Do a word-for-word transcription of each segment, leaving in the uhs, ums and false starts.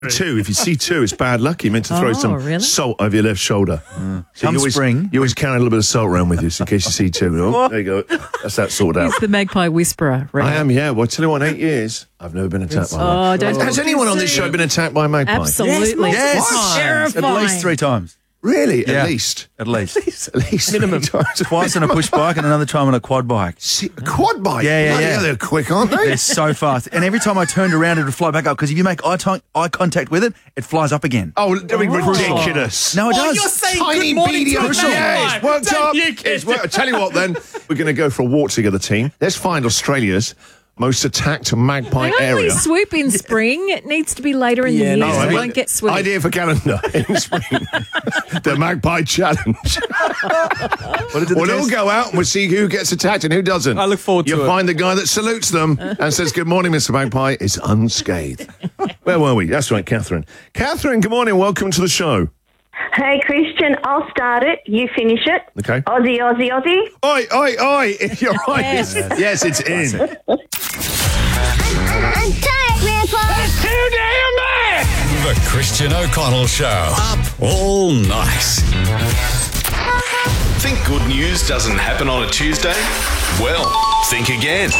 Two, if you see two, it's bad luck. You're meant to throw Oh, some really? salt over your left shoulder. Mm. So Come you always, spring. You always carry a little bit of salt around with you so in case you see two. Oh, there you go. That's that sorted out. He's the magpie whisperer. Right? I am, yeah. Well, I tell you what, in eight years, I've never been attacked by one. Oh, don't Has, has talk anyone too on this soon. show been attacked by a magpie? Absolutely. Yes, It's terrifying. at least three times. Really? Yeah. At least? At least. At least minimum times. Twice on a push bike and another time on a quad bike. See, a quad bike? Yeah, yeah, Bloody yeah. hell, they're quick, aren't they? They're so fast. And every time I turned around, it would fly back up because if you make eye, t- eye contact with it, it flies up again. Oh, that'd be ridiculous. No, it Oh, does. you're saying Tiny good morning beady to a ocean. magpie. Yeah, it's worked Don't up. you get It's worked. I tell you what, then we're going to go for a walk together, team. Let's find Australia's most attacked magpie They only area. swoop in spring. It needs to be later in Yeah, the no, year. I so mean, it won't get swooped. Idea for calendar in spring. The Magpie Challenge. What did the We'll all test? go out and we'll see who gets attacked and who doesn't. I look forward to You'll it. find the guy that salutes them and says, "Good morning, Mister Magpie," is unscathed. Where were we? That's right, Catherine. Catherine, good morning. Welcome to the show. Hey, Christian, I'll start it. You finish it. Okay. Aussie, Aussie, Aussie. Oi, oi, oi. You're right. Yes. Yes, it's in. I'm tired, Grandpa. Too damn bad! The Christian O'Connell Show. Up all night. Think good news doesn't happen on a Tuesday? Well, think again.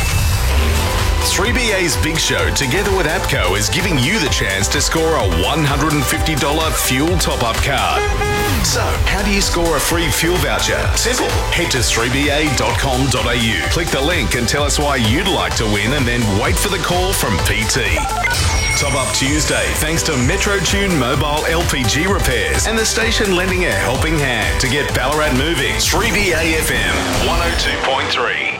three B A's Big Show, together with APCO, is giving you the chance to score a one hundred fifty dollars fuel top-up card. So, how do you score a free fuel voucher? Simple. Head to three b a dot com dot a u. Click the link and tell us why you'd like to win, and then wait for the call from P T. Top Up Tuesday, thanks to MetroTune Mobile L P G Repairs and the station lending a helping hand to get Ballarat moving. three B A F M one oh two point three.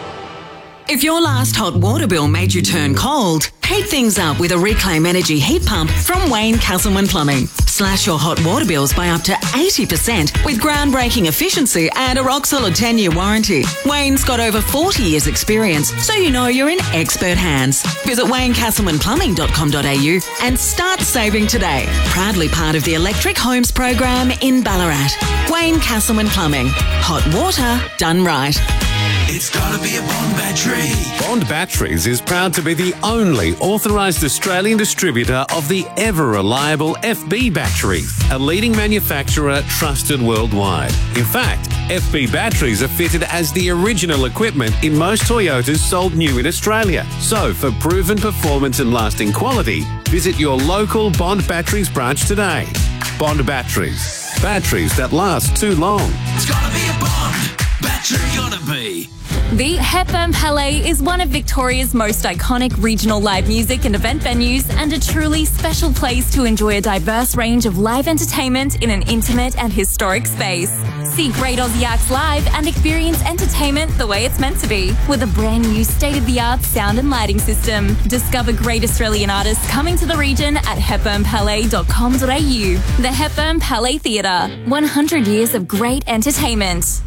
If your last hot water bill made you turn cold, heat things up with a Reclaim Energy heat pump from Wayne Castleman Plumbing. Slash your hot water bills by up to eighty percent with groundbreaking efficiency and a rock-solid ten-year warranty. Wayne's got over forty years experience, so you know you're in expert hands. Visit wayne castleman plumbing dot com dot a u and start saving today. Proudly part of the Electric Homes program in Ballarat. Wayne Castleman Plumbing. Hot water done right. It's gotta be a Bond battery. Bond Batteries is proud to be the only authorised Australian distributor of the ever-reliable F B batteries, a leading manufacturer trusted worldwide. In fact, F B batteries are fitted as the original equipment in most Toyotas sold new in Australia. So, for proven performance and lasting quality, visit your local Bond Batteries branch today. Bond Batteries. Batteries that last too long. It's gotta be a Bond battery, gotta be. The Hepburn Palais is one of Victoria's most iconic regional live music and event venues, and a truly special place to enjoy a diverse range of live entertainment in an intimate and historic space. See great Aussie acts live and experience entertainment the way it's meant to be, with a brand new state-of-the-art sound and lighting system. Discover great Australian artists coming to the region at hepburn palais dot com dot a u. The Hepburn Palais Theatre, one hundred years of great entertainment.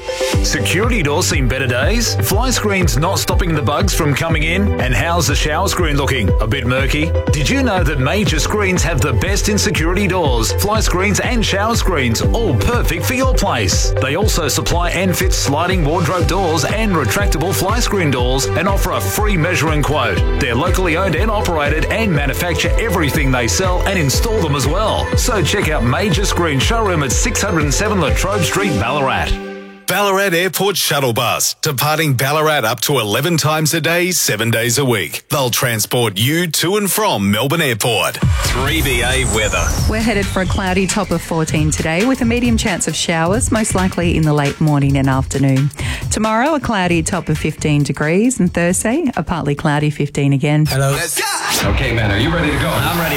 Security doors seen better days? Fly screens not stopping the bugs from coming in? And how's the shower screen looking? A bit murky? Did you know that Major Screens have the best in security doors, fly screens and shower screens, all perfect for your place? They also supply and fit sliding wardrobe doors and retractable fly screen doors and offer a free measuring quote. They're locally owned and operated and manufacture everything they sell and install them as well. So check out Major Screen Showroom at six oh seven Latrobe Street, Ballarat. Ballarat Airport Shuttle Bus, departing Ballarat up to eleven times a day, seven days a week. They'll transport you to and from Melbourne Airport. three B A weather. We're headed for a cloudy top of fourteen today with a medium chance of showers, most likely in the late morning and afternoon. Tomorrow, a cloudy top of fifteen degrees, and Thursday, a partly cloudy fifteen again. Hello. Let's go. Okay, man, are you ready to go? I'm ready.